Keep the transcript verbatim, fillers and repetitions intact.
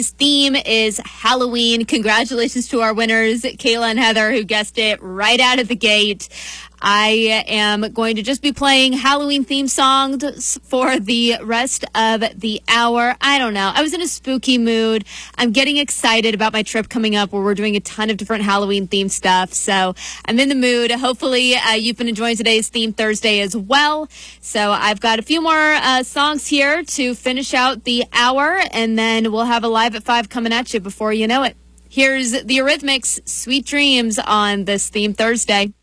theme is Halloween. Congratulations to our winners, Kayla and Heather, who guessed it right out of the gate. I am going to just be playing Halloween theme songs for the rest of the hour. I don't know. I was in a spooky mood. I'm getting excited about my trip coming up where we're doing a ton of different Halloween themed stuff. So I'm in the mood. Hopefully uh, you've been enjoying today's Theme Thursday as well. So I've got a few more uh, songs here to finish out the hour, and then we'll have a Live at five coming at you before you know it. Here's the Eurythmics' Sweet Dreams on this Theme Thursday.